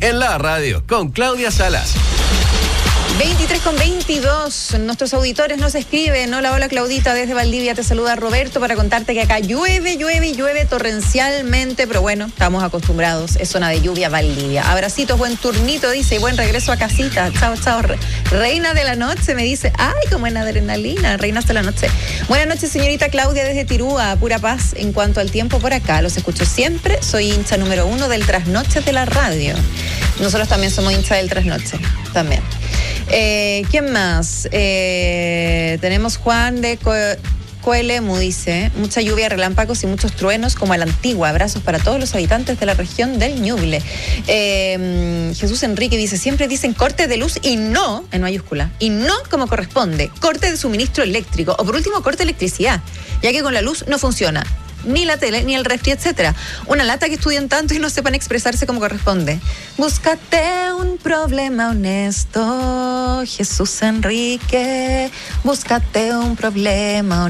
en la radio con Claudia Salas. 23:22, nuestros auditores nos escriben. Hola Claudita, desde Valdivia te saluda Roberto para contarte que acá llueve torrencialmente, pero bueno, estamos acostumbrados, es zona de lluvia Valdivia. Abracitos, buen turnito, dice, y buen regreso a casita. Chao, reina de la noche, me dice, ay, como en adrenalina, reinas de la noche. Buenas noches, señorita Claudia, desde Tirúa, pura paz en cuanto al tiempo por acá. Los escucho siempre, soy hincha número 1 del Trasnoche de la radio. Nosotros también somos hincha del Trasnoche, también. ¿Quién más? Tenemos Juan de Coelemu, dice, mucha lluvia, relámpagos y muchos truenos como a la antigua. Abrazos para todos los habitantes de la región del Ñuble. Jesús Enrique dice, siempre dicen corte de luz y no, en mayúscula, y no como corresponde, corte de suministro eléctrico o por último corte de electricidad, ya que con la luz no funciona ni la tele, ni el refri, etcétera. Una lata que estudian tanto y no sepan expresarse como corresponde. Búscate un problema honesto, Jesús Enrique. Búscate un problema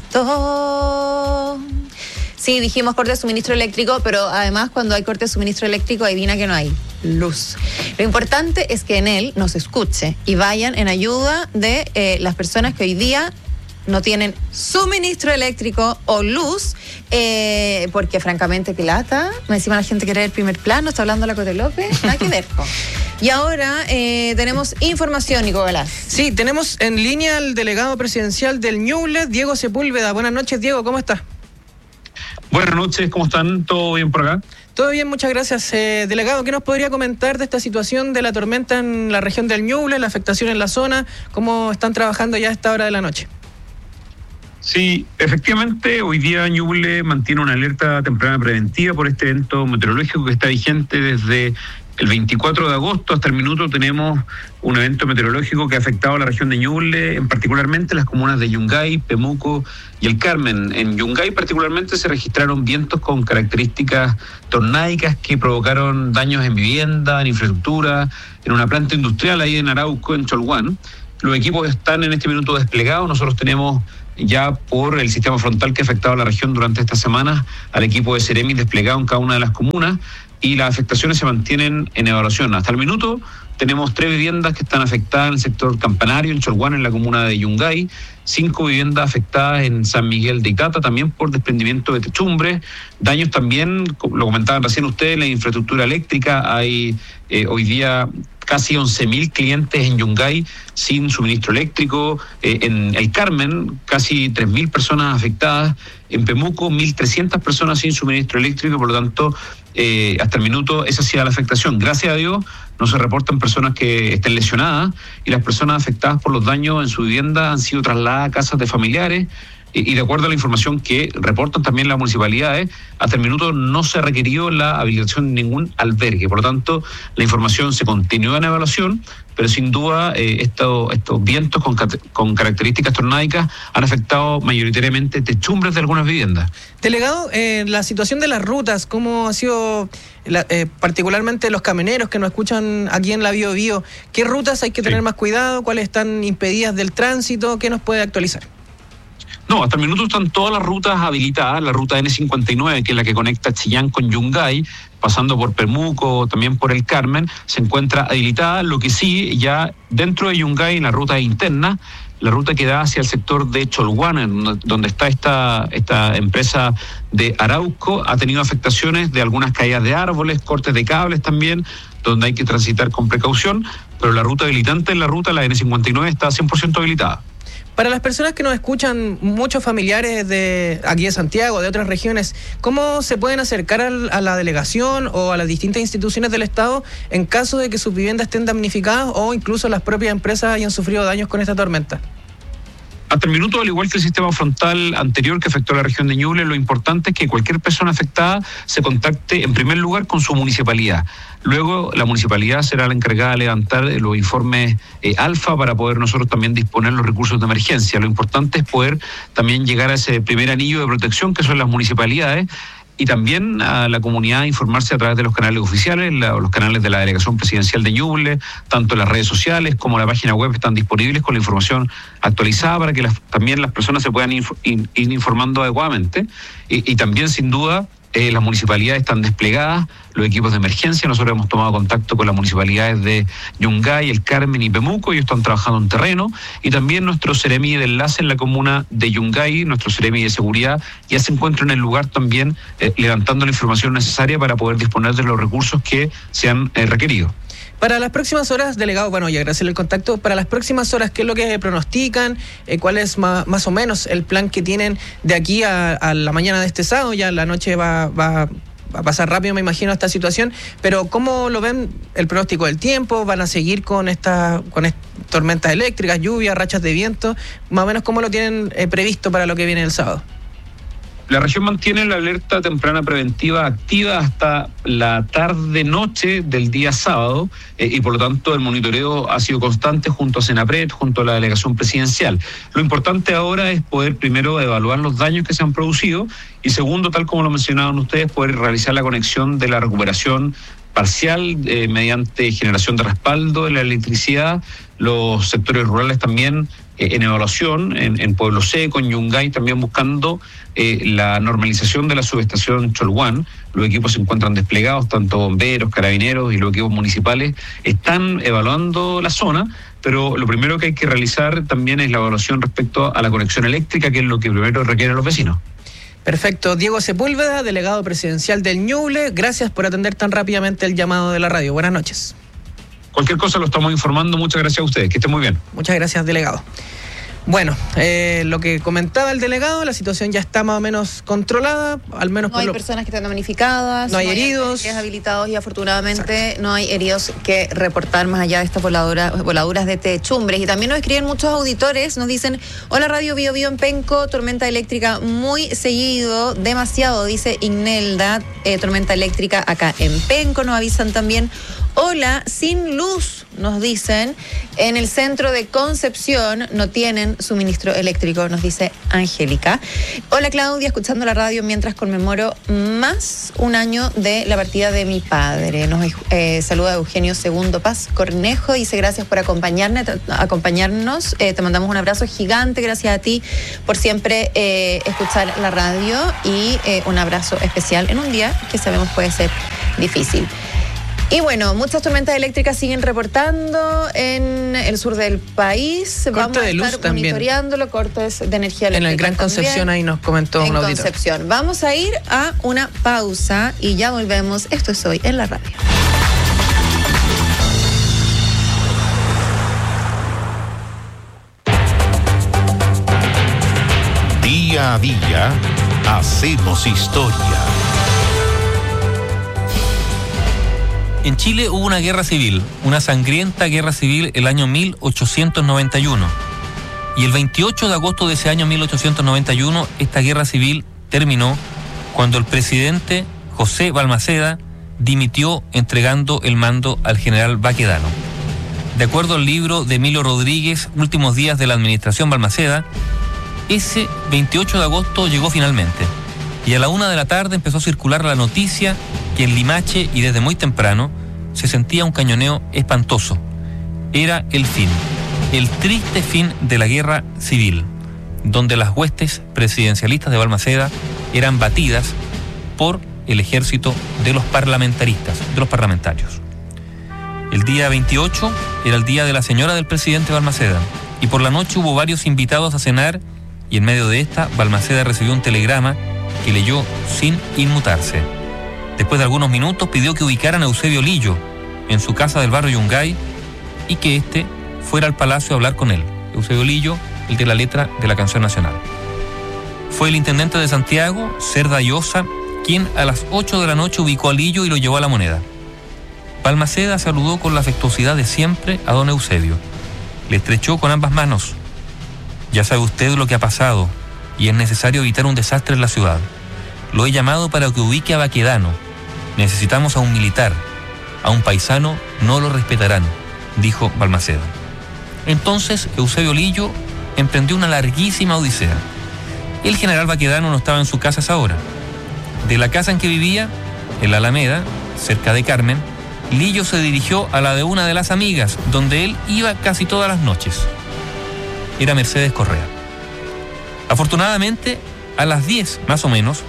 honesto. Sí, dijimos corte de suministro eléctrico, pero además cuando hay corte de suministro eléctrico, adivina que no hay luz. Lo importante es que en él nos escuche y vayan en ayuda de las personas que hoy día no tienen suministro eléctrico o luz, porque francamente que lata, me encima la gente quiere el primer plano, está hablando la Cote López, nada que ver. Y ahora tenemos información, Nico Galás. Sí, tenemos en línea al delegado presidencial del Ñuble, Diego Sepúlveda. Buenas noches, Diego, ¿cómo estás? Buenas noches, ¿cómo están? ¿Todo bien por acá? Todo bien, muchas gracias. Delegado, ¿qué nos podría comentar de esta situación de la tormenta en la región del Ñuble, la afectación en la zona? ¿Cómo están trabajando ya a esta hora de la noche? Sí, efectivamente, hoy día Ñuble mantiene una alerta temprana preventiva por este evento meteorológico que está vigente desde el 24 de agosto hasta el minuto. Tenemos un evento meteorológico que ha afectado a la región de Ñuble, en particularmente las comunas de Yungay, Pemuco y El Carmen. En Yungay particularmente se registraron vientos con características tornáicas que provocaron daños en vivienda, en infraestructura, en una planta industrial ahí en Arauco, en Cholguán. Los equipos están en este minuto desplegados. Nosotros tenemos ya por el sistema frontal que ha afectado a la región durante estas semanas al equipo de Seremi desplegado en cada una de las comunas, y las afectaciones se mantienen en evaluación. Hasta el minuto tenemos 3 viviendas que están afectadas en el sector Campanario, en Cholguán, en la comuna de Yungay, 5 viviendas afectadas en San Miguel de Itata, también por desprendimiento de techumbres, daños también, lo comentaban recién ustedes, en la infraestructura eléctrica. Hay hoy día casi 11.000 clientes en Yungay sin suministro eléctrico, en El Carmen casi 3.000 personas afectadas, en Pemuco 1.300 personas sin suministro eléctrico, por lo tanto hasta el minuto esa ha sido la afectación. Gracias a Dios no se reportan personas que estén lesionadas, y las personas afectadas por los daños en su vivienda han sido trasladadas a casas de familiares. Y de acuerdo a la información que reportan también las municipalidades, hasta el minuto no se ha requerido la habilitación de ningún albergue. Por lo tanto, la información se continúa en evaluación, pero sin duda estos vientos con características tornáicas han afectado mayoritariamente techumbres de algunas viviendas. Delegado, la situación de las rutas, ¿cómo ha sido particularmente los camioneros que nos escuchan aquí en la Bío Bío? ¿Qué rutas hay que tener más cuidado? ¿Cuáles están impedidas del tránsito? ¿Qué nos puede actualizar? No, hasta el minuto están todas las rutas habilitadas. La ruta N59, que es la que conecta Chillán con Yungay, pasando por Pemuco, también por El Carmen, se encuentra habilitada. Lo que sí, ya dentro de Yungay, en la ruta interna, la ruta que da hacia el sector de Cholguán, donde está esta empresa de Arauco, ha tenido afectaciones de algunas caídas de árboles, cortes de cables también, donde hay que transitar con precaución, pero la ruta habilitante en la N59, está 100% habilitada. Para las personas que nos escuchan, muchos familiares de aquí de Santiago, de otras regiones, ¿cómo se pueden acercar a la delegación o a las distintas instituciones del Estado en caso de que sus viviendas estén damnificadas o incluso las propias empresas hayan sufrido daños con esta tormenta? Hasta el minuto, al igual que el sistema frontal anterior que afectó a la región de Ñuble, lo importante es que cualquier persona afectada se contacte en primer lugar con su municipalidad. Luego la municipalidad será la encargada de levantar los informes alfa para poder nosotros también disponer los recursos de emergencia. Lo importante es poder también llegar a ese primer anillo de protección que son las municipalidades, y también a la comunidad informarse a través de los canales oficiales, los canales de la Delegación Presidencial de Ñuble, tanto las redes sociales como la página web están disponibles con la información actualizada para que también las personas se puedan ir informando adecuadamente. Y también, sin duda, las municipalidades están desplegadas, los equipos de emergencia. Nosotros hemos tomado contacto con las municipalidades de Yungay, El Carmen y Pemuco. Ellos están trabajando en terreno. Y también nuestro Seremi de enlace en la comuna de Yungay, nuestro Seremi de seguridad, ya se encuentra en el lugar también levantando la información necesaria para poder disponer de los recursos que se han requerido. Para las próximas horas, delegado, bueno, y agradecerle el contacto, para las próximas horas, ¿qué es lo que pronostican? ¿Cuál es más o menos el plan que tienen de aquí a la mañana de este sábado? Ya la noche va a pasar rápido, me imagino, esta situación, pero ¿cómo lo ven el pronóstico del tiempo? ¿Van a seguir con tormentas eléctricas, lluvias, rachas de viento? Más o menos, ¿cómo lo tienen previsto para lo que viene el sábado? La región mantiene la alerta temprana preventiva activa hasta la tarde-noche del día sábado y por lo tanto el monitoreo ha sido constante junto a Senapred, junto a la delegación presidencial. Lo importante ahora es poder primero evaluar los daños que se han producido y segundo, tal como lo mencionaban ustedes, poder realizar la conexión de la recuperación parcial mediante generación de respaldo de la electricidad, los sectores rurales también en evaluación, en Pueblo Seco, en Yungay, también buscando la normalización de la subestación Cholguán. Los equipos se encuentran desplegados, tanto bomberos, carabineros y los equipos municipales están evaluando la zona, pero lo primero que hay que realizar también es la evaluación respecto a la conexión eléctrica, que es lo que primero requieren los vecinos. Perfecto. Diego Sepúlveda, delegado presidencial del Ñuble, gracias por atender tan rápidamente el llamado de la radio. Buenas noches. Cualquier cosa lo estamos informando. Muchas gracias a ustedes. Que estén muy bien. Muchas gracias, delegado. Bueno, lo que comentaba el delegado, la situación ya está más o menos controlada, al menos no hay personas que están damnificadas, no hay heridos habilitados y afortunadamente no hay heridos que reportar más allá de estas voladuras de techumbres. Y también nos escriben muchos auditores, nos dicen: hola Radio Bio Bio en Penco, tormenta eléctrica muy seguido, demasiado, dice Ignelda, tormenta eléctrica acá en Penco. Nos avisan también: hola, sin luz, nos dicen, en el centro de Concepción no tienen suministro eléctrico, nos dice Angélica. Hola Claudia, escuchando la radio mientras conmemoro más un año de la partida de mi padre. Nos saluda Eugenio Segundo Paz Cornejo, dice: gracias por acompañarnos, te mandamos un abrazo gigante, gracias a ti por siempre escuchar la radio y un abrazo especial en un día que sabemos puede ser difícil. Y bueno, muchas tormentas eléctricas siguen reportando en el sur del país. Vamos a estar monitoreándolo, cortes de energía eléctrica. En el Gran Concepción, ahí nos comentó un auditor. En Concepción. Vamos a ir a una pausa y ya volvemos. Esto es Hoy en la Radio. Día a día, hacemos historia. En Chile hubo una guerra civil, una sangrienta guerra civil el año 1891. Y el 28 de agosto de ese año 1891, esta guerra civil terminó cuando el presidente José Balmaceda dimitió entregando el mando al general Baquedano. De acuerdo al libro de Emilio Rodríguez, Últimos días de la administración Balmaceda, ese 28 de agosto llegó finalmente. Y a la 1 de la tarde empezó a circular la noticia que en Limache y desde muy temprano se sentía un cañoneo espantoso. Era el fin, el triste fin de la guerra civil, donde las huestes presidencialistas de Balmaceda eran batidas por el ejército de los parlamentaristas, de los parlamentarios. El día 28 era el día de la señora del presidente Balmaceda y por la noche hubo varios invitados a cenar y en medio de esta Balmaceda recibió un telegrama que leyó sin inmutarse. Después de algunos minutos pidió que ubicaran a Eusebio Lillo en su casa del barrio Yungay y que éste fuera al palacio a hablar con él. Eusebio Lillo, el de la letra de la canción nacional. Fue el intendente de Santiago, Cerda Llosa, quien a las 8 de la noche ubicó a Lillo y lo llevó a la Moneda. Balmaceda saludó con la afectuosidad de siempre a don Eusebio. Le estrechó con ambas manos. Ya sabe usted lo que ha pasado y es necesario evitar un desastre en la ciudad. Lo he llamado para que ubique a Baquedano. Necesitamos a un militar. A un paisano no lo respetarán, dijo Balmaceda. Entonces Eusebio Lillo emprendió una larguísima odisea. El general Baquedano no estaba en su casa a esa hora. De la casa en que vivía, en la Alameda, cerca de Carmen, Lillo se dirigió a la de una de las amigas, donde él iba casi todas las noches. Era Mercedes Correa. Afortunadamente, a las 10 más o menos,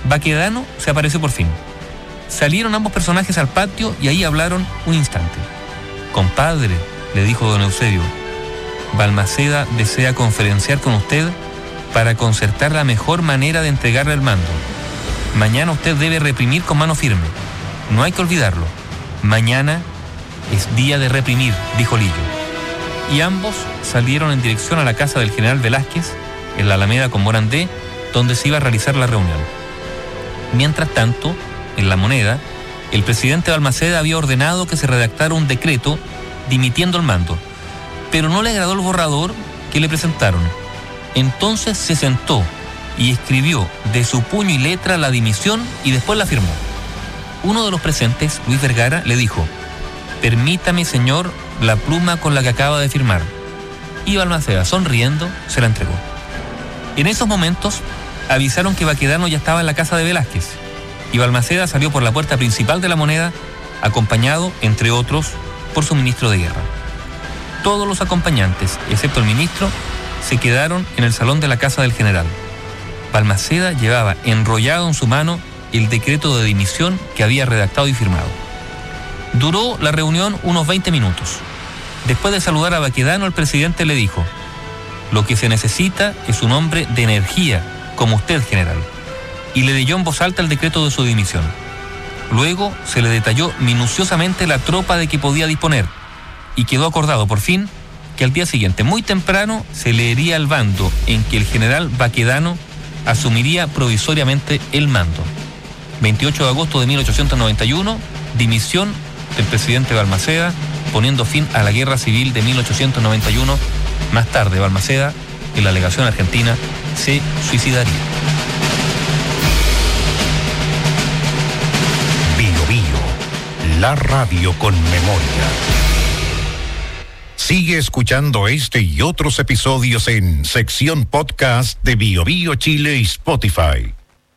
Baquedano se apareció por fin. Salieron ambos personajes al patio y ahí hablaron un instante. «Compadre», le dijo don Eusebio, «Balmaceda desea conferenciar con usted para concertar la mejor manera de entregarle el mando. Mañana usted debe reprimir con mano firme. No hay que olvidarlo. Mañana es día de reprimir», dijo Lillo. Y ambos salieron en dirección a la casa del general Velázquez, en la Alameda con Morandé, donde se iba a realizar la reunión. Mientras tanto, en La Moneda, el presidente Balmaceda había ordenado que se redactara un decreto dimitiendo el mando, pero no le agradó el borrador que le presentaron. Entonces se sentó y escribió de su puño y letra la dimisión y después la firmó. Uno de los presentes, Luis Vergara, le dijo: «Permítame, señor, la pluma con la que acaba de firmar». Y Balmaceda, sonriendo, se la entregó. En esos momentos avisaron que Baquedano ya estaba en la casa de Velázquez, y Balmaceda salió por la puerta principal de La Moneda, acompañado, entre otros, por su ministro de Guerra. Todos los acompañantes, excepto el ministro, se quedaron en el salón de la casa del general. Balmaceda llevaba enrollado en su mano el decreto de dimisión que había redactado y firmado. Duró la reunión unos 20 minutos. Después de saludar a Baquedano, el presidente le dijo: «Lo que se necesita es un hombre de energía, como usted, general», y le leyó en voz alta el decreto de su dimisión. Luego se le detalló minuciosamente la tropa de que podía disponer, y quedó acordado por fin que al día siguiente, muy temprano, se leería el bando en que el general Baquedano asumiría provisoriamente el mando. 28 de agosto de 1891, dimisión del presidente Balmaceda, poniendo fin a la guerra civil de 1891. Más tarde, Balmaceda, en la legación argentina, se suicidaría. Bio Bio, la radio con memoria. Sigue escuchando este y otros episodios en sección podcast de Bio Bio Chile y Spotify.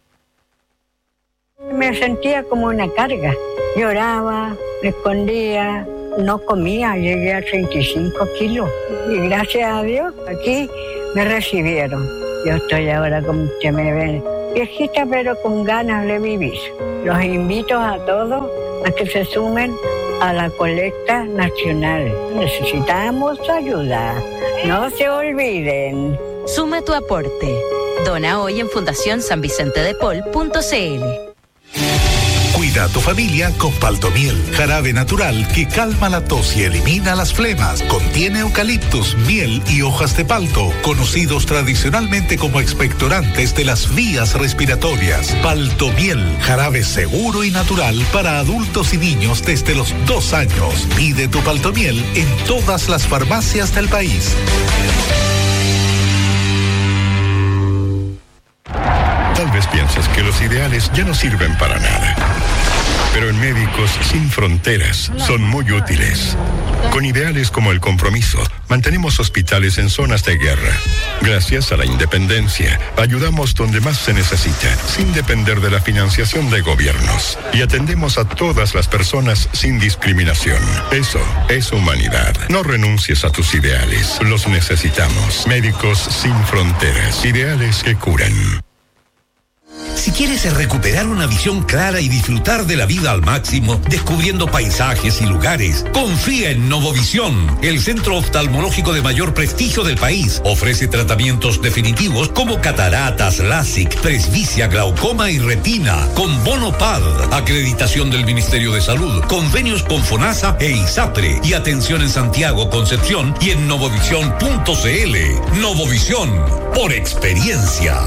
Me sentía como una carga. Lloraba, me escondía, no comía, llegué a 35 kilos. Y gracias a Dios, aquí me recibieron. Yo estoy ahora, como usted me ve, viejita, pero con ganas de vivir. Los invito a todos a que se sumen a la colecta nacional. Necesitamos ayuda. No se olviden. Suma tu aporte. Dona hoy en fundacionsanvicentedepol.cl. Cuida a tu familia con Paltomiel, jarabe natural que calma la tos y elimina las flemas. Contiene eucaliptus, miel y hojas de palto, conocidos tradicionalmente como expectorantes de las vías respiratorias. Paltomiel, jarabe seguro y natural para adultos y niños desde los 2 años. Pide tu Paltomiel en todas las farmacias del país. Tal vez piensas que los ideales ya no sirven para nada. Pero en Médicos Sin Fronteras son muy útiles. Con ideales como el compromiso, mantenemos hospitales en zonas de guerra. Gracias a la independencia, ayudamos donde más se necesita, sin depender de la financiación de gobiernos. Y atendemos a todas las personas sin discriminación. Eso es humanidad. No renuncies a tus ideales. Los necesitamos. Médicos Sin Fronteras. Ideales que curan. Si quieres recuperar una visión clara y disfrutar de la vida al máximo, descubriendo paisajes y lugares, confía en Novovisión, el centro oftalmológico de mayor prestigio del país. Ofrece tratamientos definitivos como cataratas, LASIK, presbicia, glaucoma y retina, con bono PAD, acreditación del Ministerio de Salud, convenios con FONASA e ISAPRE, y atención en Santiago, Concepción y en novovisión.cl. Novovisión, por experiencia.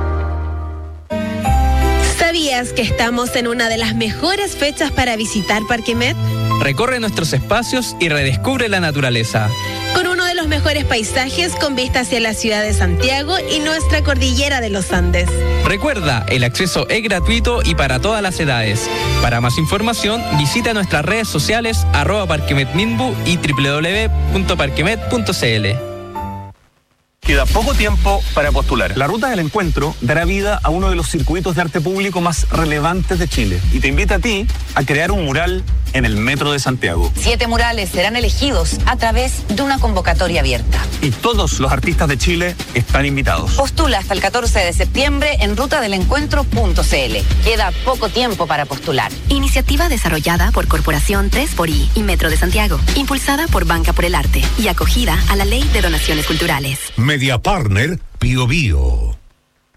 ¿Sabías que estamos en una de las mejores fechas para visitar Parque Met? Recorre nuestros espacios y redescubre la naturaleza. Con uno de los mejores paisajes con vista hacia la ciudad de Santiago y nuestra cordillera de los Andes. Recuerda, el acceso es gratuito y para todas las edades. Para más información, visita nuestras redes sociales @parquemetminbu y www.parquemet.cl. Queda poco tiempo para postular. La Ruta del Encuentro dará vida a uno de los circuitos de arte público más relevantes de Chile y te invita a ti a crear un mural en el Metro de Santiago. 7 murales serán elegidos a través de una convocatoria abierta. Y todos los artistas de Chile están invitados. Postula hasta el 14 de septiembre en rutadelencuentro.cl. Queda poco tiempo para postular. Iniciativa desarrollada por Corporación 3xI y Metro de Santiago, impulsada por Banca por el Arte y acogida a la Ley de Donaciones Culturales. Media Partner Bio Bio.